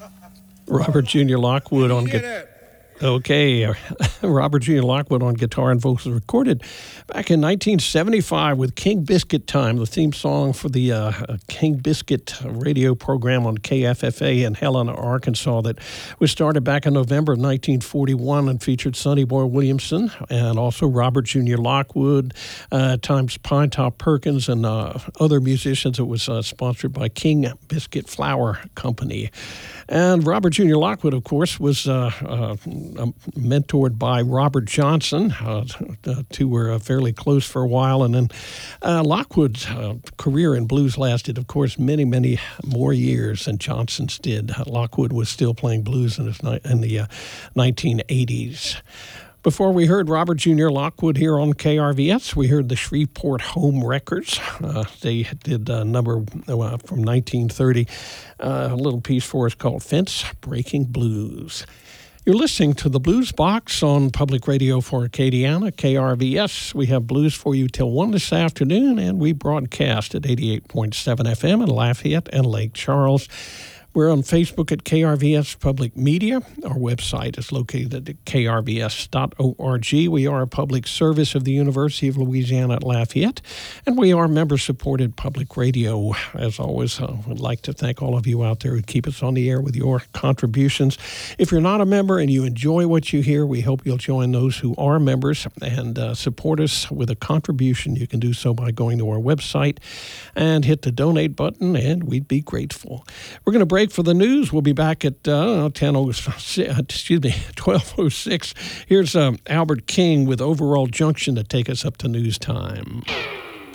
Robert Jr. Lockwood on guitar. Okay, Robert Jr. Lockwood on guitar and vocals, recorded back in 1975 with King Biscuit Time, the theme song for the King Biscuit radio program on KFFA in Helena, Arkansas, that was started back in November of 1941 and featured Sonny Boy Williamson and also Robert Jr. Lockwood, times Pine Top Perkins, and other musicians. It was sponsored by King Biscuit Flour Company. And Robert Jr. Lockwood, of course, was mentored by Robert Johnson. The two were fairly close for a while. And then Lockwood's career in blues lasted, of course, many, many more years than Johnson's did. Lockwood was still playing blues in the 1980s. Before we heard Robert Jr. Lockwood here on KRVS, we heard the Shreveport Home Records. They did a number from 1930, a little piece for us called Fence Breaking Blues. You're listening to the Blues Box on Public Radio for Acadiana, KRVS. We have blues for you till 1 this afternoon, and we broadcast at 88.7 FM in Lafayette and Lake Charles. We're on Facebook at KRVS Public Media. Our website is located at krvs.org. We are a public service of the University of Louisiana at Lafayette, and we are member-supported public radio. As always, I would like to thank all of you out there who keep us on the air with your contributions. If you're not a member and you enjoy what you hear, we hope you'll join those who are members and support us with a contribution. You can do so by going to our website and hit the donate button, and we'd be grateful. We're going to break for the news. We'll be back at 12:06. Here's Albert King with Overall Junction to take us up to news time.